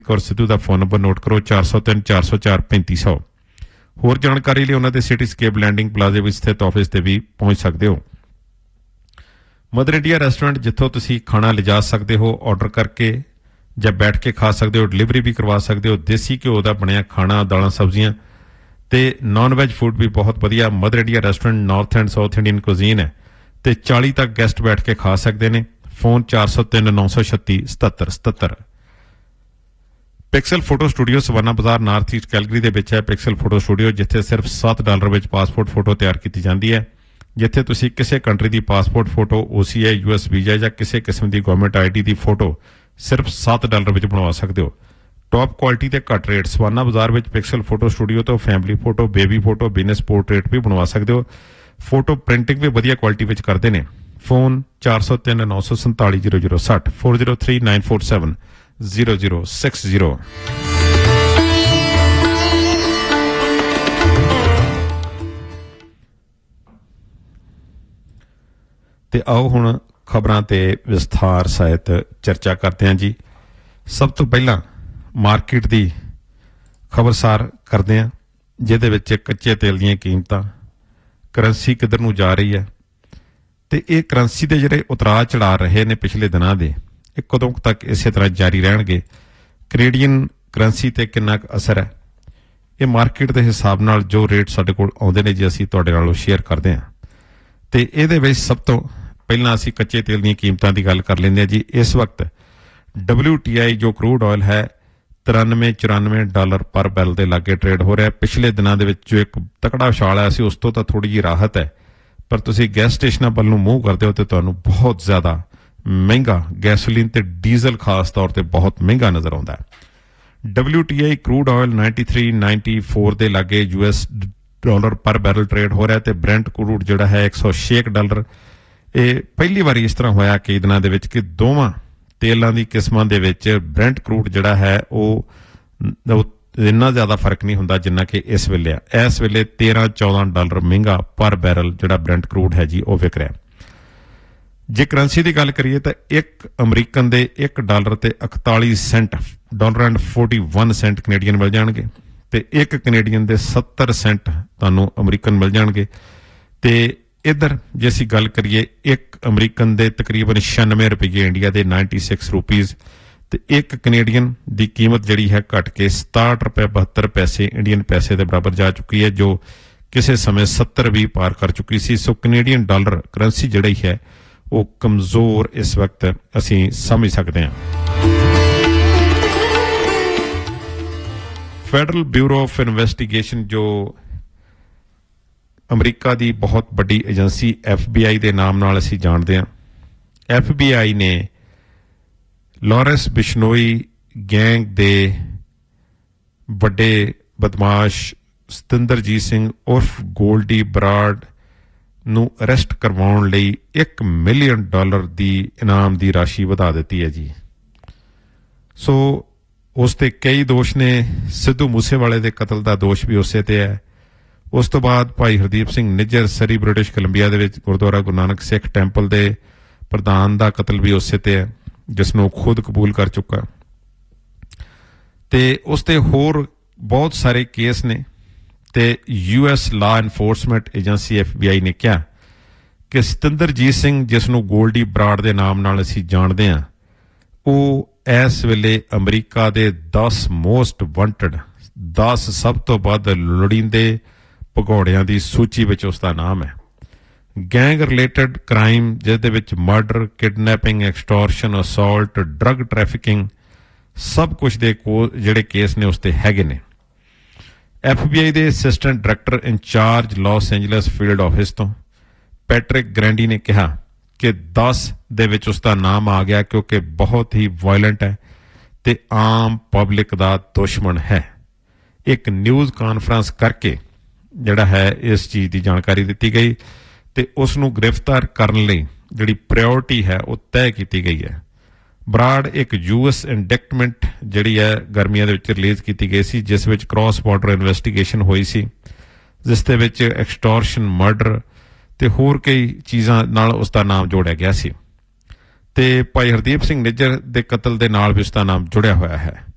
ਕੌਰ ਸਿੱਧੂ ਦਾ phone number note ਕਰੋ 403 404 3500। ਹੋਰ ਜਾਣਕਾਰੀ ਲਈ ਉਹਨਾਂ ਦੇ ਸਿਟੀਸਕੇਪ ਲੈਂਡਿੰਗ ਪਲਾਜ਼ੇ ਵਿੱਚ ਸਥਿਤ ਆਫਿਸ ਤੇ ਵੀ ਪਹੁੰਚ ਸਕਦੇ ਹੋ। ਮਦਰ ਇੰਡੀਆ ਰੈਸਟੋਰੈਂਟ, ਜਿੱਥੋਂ ਤੁਸੀਂ ਖਾਣਾ ਲਿਜਾ ਸਕਦੇ ਹੋ ਆਰਡਰ ਕਰਕੇ ਜਾਂ ਬੈਠ ਕੇ ਖਾ ਸਕਦੇ ਹੋ, ਡਿਲੀਵਰੀ ਵੀ ਕਰਵਾ ਸਕਦੇ ਹੋ। ਦੇਸੀ ਘਿਓ ਦਾ ਬਣਿਆ ਖਾਣਾ, ਦਾਲਾਂ ਸਬਜ਼ੀਆਂ ਤੇ ਨਾਨ ਵੈਜ ਫੂਡ ਵੀ ਬਹੁਤ ਵਧੀਆ। Mother India restaurant north and south Indian cuisine ਹੈ ਤੇ 40 ਤੱਕ ਗੈਸਟ ਬੈਠ ਕੇ ਖਾ ਸਕਦੇ ਨੇ। Phone 403 936 77 77। Pixel photo studio Swarna ਬਾਜ਼ਾਰ ਨਾਰਥ ਈਸਟ ਕੈਲਗਰੀ ਦੇ ਵਿੱਚ ਹੈ। ਪਿਕਸਲ ਫੋਟੋ ਸਟੂਡੀਓ, ਜਿੱਥੇ ਸਿਰਫ $7 ਵਿੱਚ ਪਾਸਪੋਰਟ ਫੋਟੋ ਤਿਆਰ ਕੀਤੀ ਜਾਂਦੀ ਹੈ। ਜਿੱਥੇ ਤੁਸੀਂ ਕਿਸੇ ਕੰਟਰੀ ਦੀ passport photo, OCI, US visa ਜਾਂ ਕਿਸੇ ਕਿਸਮ ਦੀ ਗਵਰਨਮੈਂਟ ID ਦੀ ਫੋਟੋ ਸਿਰਫ $7 ਵਿੱਚ ਬਣਵਾ ਸਕਦੇ ਹੋ। ਟੌਪ ਕੁਆਲਿਟੀ ਤੇ ਘੱਟ ਰੇਟ। ਸਵਰਨਾ ਬਾਜ਼ਾਰ ਵਿੱਚ ਪਿਕਸਲ ਫੋਟੋ ਸਟੂਡੀਓ ਤੋਂ family photo, baby photo, business portrait ਵੀ ਬਣਵਾ ਸਕਦੇ ਹੋ। ਫੋਟੋ ਪ੍ਰਿੰਟਿੰਗ ਵੀ ਵਧੀਆ ਕੁਆਲਿਟੀ ਵਿੱਚ ਕਰਦੇ ਨੇ। ਫੋਨ 403 947 0060 403 947 0060। ਤੇ ਆਓ ਹੁਣ ਖਬਰਾਂ ਤੇ ਵਿਸਥਾਰ ਸਹਿਤ ਚਰਚਾ ਕਰਦੇ ਹਾਂ ਜੀ। ਸਭ ਤੋਂ ਪਹਿਲਾਂ ਮਾਰਕੀਟ ਦੀ ਖਬਰਸਾਰ ਕਰਦੇ ਹਾਂ, ਜਿਹਦੇ ਵਿੱਚ ਕੱਚੇ ਤੇਲ ਦੀਆਂ ਕੀਮਤਾਂ, ਕਰੰਸੀ ਕਿੱਧਰ ਨੂੰ ਜਾ ਰਹੀ ਹੈ ਤੇ ਇਹ ਕਰੰਸੀ ਦੇ ਜਿਹੜੇ ਉਤਰਾਅ ਚੜ੍ਹਾਅ ਰਹੇ ਨੇ ਪਿਛਲੇ ਦਿਨਾਂ ਦੇ, ਇਹ ਕਦੋਂ ਤੱਕ ਇਸੇ ਤਰ੍ਹਾਂ ਜਾਰੀ ਰਹਿਣਗੇ। ਕੈਨੇਡੀਅਨ ਕਰੰਸੀ ਤੇ ਕਿੰਨਾ ਕੁ ਅਸਰ ਹੈ, ਇਹ ਮਾਰਕੀਟ ਦੇ ਹਿਸਾਬ ਨਾਲ ਜੋ ਰੇਟ ਸਾਡੇ ਕੋਲ ਆਉਂਦੇ ਨੇ ਜੀ, ਅਸੀਂ ਤੁਹਾਡੇ ਨਾਲ ਸ਼ੇਅਰ ਕਰਦੇ ਹਾਂ। ਤੇ ਇਹਦੇ ਵਿੱਚ ਸਭ ਤੋਂ ਪਹਿਲਾਂ ਅਸੀਂ ਕੱਚੇ ਤੇਲ ਦੀਆਂ ਕੀਮਤਾਂ ਦੀ ਗੱਲ ਕਰ ਲੈਂਦੇ ਹਾਂ ਜੀ। ਇਸ ਵਕਤ WTI ਜੋ ਕਰੂਡ ਆਇਲ ਹੈ $93-94 ਪਰ ਬੈਰਲ ਦੇ ਲਾਗੇ ਟ੍ਰੇਡ ਹੋ ਰਿਹਾ। ਪਿਛਲੇ ਦਿਨਾਂ ਦੇ ਵਿੱਚ ਜੋ ਇੱਕ ਤਕੜਾ ਉਛਾਲ ਆਇਆ ਸੀ, ਉਸ ਤੋਂ ਤਾਂ ਥੋੜੀ ਜਿਹੀ ਰਾਹਤ ਹੈ, ਪਰ ਤੁਸੀਂ ਗੈਸ ਸਟੇਸ਼ਨਾਂ ਵੱਲ ਨੂੰ ਮੂਵ ਕਰਦੇ ਹੋ ਤੇ ਤੁਹਾਨੂੰ ਬਹੁਤ ਜ਼ਿਆਦਾ ਮਹਿੰਗਾ ਗੈਸੋਲੀਨ ਤੇ ਡੀਜ਼ਲ ਖਾਸ ਤੌਰ ਤੇ ਬਹੁਤ ਮਹਿੰਗਾ ਨਜ਼ਰ ਆਉਂਦਾ ਹੈ। WTI ਕਰੂਡ ਆਇਲ 93-94 ਦੇ ਲਾਗੇ $US ਪਰ ਬੈਰਲ ਟ੍ਰੇਡ ਹੋ ਰਿਹਾ ਤੇ ਬ੍ਰੈਂਟ ਕਰੂਡ ਜਿਹੜਾ ਹੈ $106। ਇਹ ਪਹਿਲੀ ਵਾਰੀ ਇਸ ਤਰ੍ਹਾਂ ਹੋਇਆ ਕਈ ਦਿਨਾਂ ਦੇ ਵਿੱਚ ਕਿ ਦੋਵਾਂ ਤੇਲਾਂ ਦੀ ਕਿਸਮਾਂ ਦੇ ਵਿੱਚ ਬ੍ਰੈਂਟ ਕਰੂਡ ਜਿਹੜਾ ਹੈ ਉਹ ਇੰਨਾ ਜ਼ਿਆਦਾ ਫਰਕ ਨਹੀਂ ਹੁੰਦਾ ਜਿੰਨਾ ਕਿ ਇਸ ਵੇਲੇ ਆ। ਇਸ ਵੇਲੇ $13-14 ਮਹਿੰਗਾ ਪਰ ਬੈਰਲ ਜਿਹੜਾ ਬ੍ਰੈਂਟ ਕਰੂਡ ਹੈ ਜੀ, ਉਹ ਵਿਕ ਰਿਹਾ। ਜੇ ਕਰੰਸੀ ਦੀ ਗੱਲ ਕਰੀਏ ਤਾਂ ਇੱਕ ਅਮਰੀਕਨ ਦੇ $1 ਤੇ 41 ਸੈਂਟ $1.41 ਕੈਨੇਡੀਅਨ ਮਿਲ ਜਾਣਗੇ ਤੇ ਇੱਕ ਕੈਨੇਡੀਅਨ ਦੇ 70 ਸੈਂਟ ਤੁਹਾਨੂੰ ਅਮਰੀਕਨ ਮਿਲ ਜਾਣਗੇ। ਤੇ ਇੱਧਰ ਜੇ ਅਸੀਂ ਗੱਲ ਕਰੀਏ, ਇੱਕ ਅਮਰੀਕਨ ਦੇ ਤਕਰੀਬਨ $96, ਇੰਡੀਆ ਦੇ 96 ਰੁਪੀਜ਼ ਤੇ ਇੱਕ ਕੈਨੇਡੀਅਨ ਦੀ ਕੀਮਤ ਜਿਹੜੀ ਹੈ ਘਟ ਕੇ $67.72 ਇੰਡੀਅਨ ਪੈਸੇ ਦੇ ਬਰਾਬਰ ਜਾ ਚੁੱਕੀ ਹੈ, ਜੋ ਕਿਸੇ ਸਮੇਂ 70 ਵੀ ਪਾਰ ਕਰ ਚੁੱਕੀ ਸੀ। ਸੋ ਕੈਨੇਡੀਅਨ ਡਾਲਰ ਕਰੰਸੀ ਜਿਹੜੀ ਹੈ ਉਹ ਕਮਜ਼ੋਰ ਇਸ ਵਕਤ ਅਸੀਂ ਸਮਝ ਸਕਦੇ ਹਾਂ। ਫੈਡਰਲ ਬਿਊਰੋ ਆਫ ਇਨਵੈਸਟੀਗੇਸ਼ਨ ਜੋ ਅਮਰੀਕਾ ਦੀ ਬਹੁਤ ਵੱਡੀ ਏਜੰਸੀ FBI ਦੇ ਨਾਮ ਨਾਲ ਅਸੀਂ ਜਾਣਦੇ ਹਾਂ, FBI ਨੇ ਲਾਰੈਂਸ ਬਿਸ਼ਨੋਈ ਗੈਂਗ ਦੇ ਵੱਡੇ ਬਦਮਾਸ਼ ਸਤਿੰਦਰਜੀਤ ਸਿੰਘ ਉਰਫ ਗੋਲਡੀ ਬਰਾੜ ਨੂੰ ਅਰੈਸਟ ਕਰਵਾਉਣ ਲਈ $1 ਮਿਲੀਅਨ ਦੀ ਇਨਾਮ ਦੀ ਰਾਸ਼ੀ ਵਧਾ ਦਿੱਤੀ ਹੈ ਜੀ। ਸੋ ਉਸ ਤੇ ਕਈ ਦੋਸ਼ ਨੇ। ਸਿੱਧੂ ਮੂਸੇਵਾਲੇ ਦੇ ਕਤਲ ਦਾ ਦੋਸ਼ ਵੀ ਉਸੇ ਤੇ ਹੈ। ਉਸ ਤੋਂ ਬਾਅਦ ਭਾਈ ਹਰਦੀਪ ਸਿੰਘ ਨਿੱਜਰ ਸਰੀ ਬ੍ਰਿਟਿਸ਼ ਕੋਲੰਬੀਆ ਦੇ ਵਿੱਚ ਗੁਰਦੁਆਰਾ ਗੁਰੂ ਨਾਨਕ ਸਿੱਖ ਟੈਂਪਲ ਦੇ ਪ੍ਰਧਾਨ ਦਾ ਕਤਲ ਵੀ ਉਸੇ ਤੇ ਹੈ, ਜਿਸ ਨੂੰ ਖੁਦ ਕਬੂਲ ਕਰ ਚੁੱਕਾ। ਤੇ ਉਸ ਤੇ ਹੋਰ ਬਹੁਤ ਸਾਰੇ ਕੇਸ ਨੇ ਤੇ US ਲਾ ਐਨਫੋਰਸਮੈਂਟ ਏਜੰਸੀ FBI ਨੇ ਕਿਹਾ ਕਿ ਸਤਿੰਦਰਜੀਤ ਸਿੰਘ, ਜਿਸ ਨੂੰ ਗੋਲਡੀ ਬਰਾੜ ਦੇ ਨਾਮ ਨਾਲ ਅਸੀਂ ਜਾਣਦੇ ਹਾਂ, ਉਹ ਇਸ ਵੇਲੇ ਅਮਰੀਕਾ ਦੇ 10 ਮੋਸਟ ਵਾਂਟਡ 10 ਸਭ ਤੋਂ ਵੱਧ ਲੋੜੀਂਦੇ ਭਗੌੜਿਆਂ ਦੀ ਸੂਚੀ ਵਿੱਚ ਉਸ ਦਾ ਨਾਮ ਹੈ। ਗੈਂਗ ਰਿਲੇਟਡ ਕ੍ਰਾਈਮ, ਜਿਸ ਦੇ ਵਿੱਚ murder, kidnapping, extortion, assault, drug trafficking, ਸਭ ਕੁਝ ਦੇ ਜਿਹੜੇ ਕੇਸ ਨੇ ਉਸ ਤੇ ਹੈਗੇ ਨੇ। FBI ਦੇ assistant director incharge Las Angeles field office ਤੋਂ ਪੈਟਰਿਕ ਗ੍ਰੈਂਡੀ ਨੇ ਕਿਹਾ ਕਿ 10 ਦੇ ਵਿੱਚ ਉਸ ਦਾ ਨਾਮ ਆ ਗਿਆ ਕਿਉਂਕਿ ਬਹੁਤ ਹੀ ਵਾਇਲੈਂਟ ਹੈ ਤੇ ਆਮ ਪਬਲਿਕ ਦਾ ਦੁਸ਼ਮਣ ਹੈ। ਇੱਕ ਨਿਊਜ਼ ਕਾਨਫਰੰਸ ਕਰਕੇ ਜਿਹੜਾ ਹੈ ਇਸ ਚੀਜ਼ ਦੀ ਜਾਣਕਾਰੀ ਦਿੱਤੀ ਗਈ ਤੇ ਉਸ ਨੂੰ ਗ੍ਰਿਫਤਾਰ ਕਰਨ ਲਈ ਜਿਹੜੀ ਪ੍ਰਾਇਓਰਟੀ ਹੈ ਉਹ ਤੈਅ ਕੀਤੀ ਗਈ ਹੈ। ਬਰਾੜ ਇੱਕ US ਇੰਡੈਕਟਮੈਂਟ ਜਿਹੜੀ ਹੈ ਗਰਮੀਆਂ ਦੇ ਵਿੱਚ ਰਿਲੀਜ਼ ਕੀਤੀ ਗਈ ਸੀ, ਜਿਸ ਵਿੱਚ ਕ੍ਰਾਸ ਬਾਰਡਰ ਇਨਵੈਸਟੀਗੇਸ਼ਨ ਹੋਈ ਸੀ, ਜਿਸ ਦੇ ਵਿੱਚ ਐਕਸਟੋਰਸ਼ਨ, ਮਰਡਰ ਤੇ ਹੋਰ ਕਈ ਚੀਜ਼ਾਂ ਨਾਲ ਉਸ ਦਾ ਨਾਮ ਜੋੜਿਆ ਗਿਆ ਸੀ ਤੇ ਭਾਈ ਹਰਦੀਪ ਸਿੰਘ ਨਿੱਜਰ ਦੇ ਕਤਲ ਦੇ ਨਾਲ ਵੀ ਉਸ ਦਾ ਨਾਮ ਜੁੜਿਆ ਹੋਇਆ ਹੈ।